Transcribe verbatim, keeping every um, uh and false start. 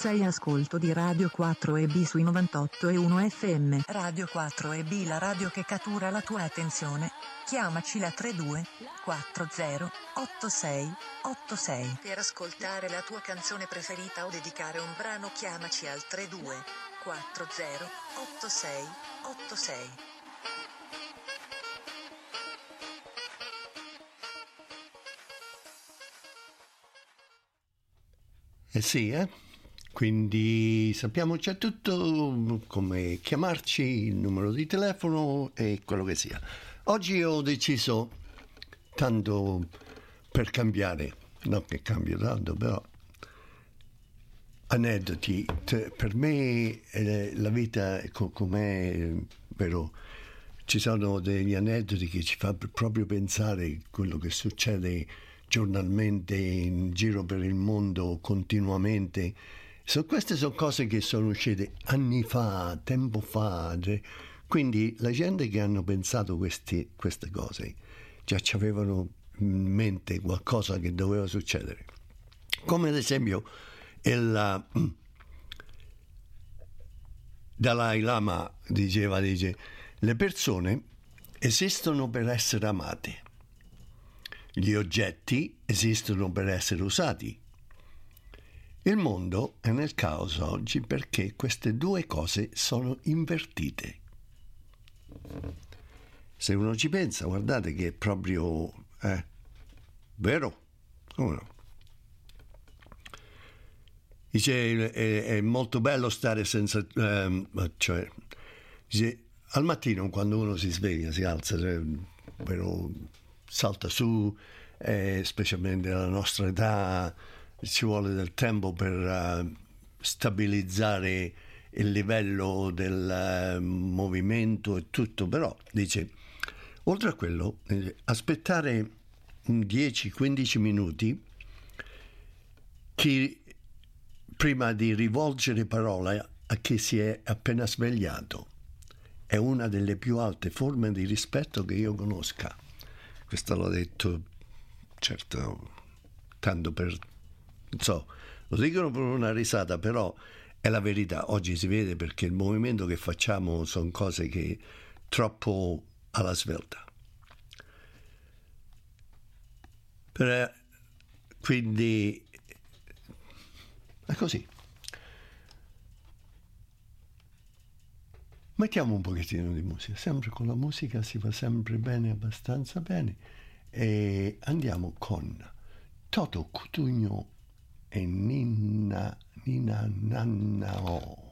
Sei ascolto di Radio quattro E B sui novantotto e uno F M. Radio quattro E B, la radio che cattura la tua attenzione. Chiamaci la tre due quattro zero otto sei otto sei per ascoltare la tua canzone preferita o dedicare un brano. Chiamaci al tre due quattro zero otto sei otto sei. Eh sì, eh? Quindi sappiamo già tutto, come chiamarci, il numero di telefono e quello che sia. Oggi ho deciso, tanto per cambiare, non che cambio tanto, però aneddoti. Per me eh, la vita è co- com'è, però ci sono degli aneddoti che ci fanno proprio pensare quello che succede giornalmente in giro per il mondo continuamente. So, queste sono cose che sono uscite anni fa, tempo fa, cioè, quindi la gente che hanno pensato questi, queste cose già ci avevano in mente qualcosa che doveva succedere, come ad esempio il uh, Dalai Lama diceva, dice, le persone esistono per essere amate, gli oggetti esistono per essere usati. Il mondo è nel caos oggi perché queste due cose sono invertite. Se uno ci pensa, guardate che è proprio eh, vero, come no? Dice, è, è molto bello stare senza, ehm, cioè, dice, al mattino quando uno si sveglia, si alza, cioè, però salta su, eh, specialmente alla nostra età, ci vuole del tempo per uh, stabilizzare il livello del uh, movimento e tutto, però dice, oltre a quello, eh, aspettare dieci quindici minuti chi, prima di rivolgere parola a chi si è appena svegliato è una delle più alte forme di rispetto che io conosca. Questo l'ho detto, certo, tanto per... So, lo dicono per una risata, però è la verità. Oggi si vede perché il movimento che facciamo sono cose che troppo alla svelta. Per, quindi è così. Mettiamo un pochettino di musica, sempre con la musica si fa sempre bene, abbastanza bene, e andiamo con Toto Cutugno e Nina Nina Nannao.